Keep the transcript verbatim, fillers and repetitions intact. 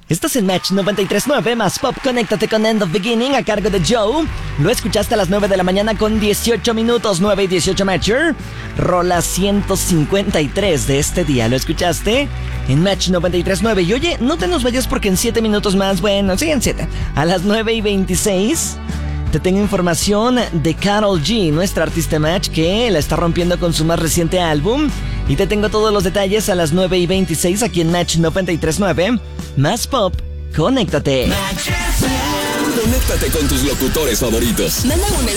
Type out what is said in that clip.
Estás en Match noventa y tres punto nueve más Pop. Conéctate con End of Beginning a cargo de Joe. Lo escuchaste a las nueve de la mañana con dieciocho minutos, nueve y dieciocho Matcher. Rola ciento cincuenta y tres de este día. ¿Lo escuchaste? En Match noventa y tres punto nueve. Y oye, no te nos vayas porque en siete minutos más, bueno, sí, en siete. A las nueve y veintiséis te tengo información de Karol G, nuestra artista Match, que la está rompiendo con su más reciente álbum. Y te tengo todos los detalles a las nueve y veintiséis aquí en Match noventa y tres punto nueve. Más Pop, conéctate. Conéctate con tus locutores favoritos. Manda un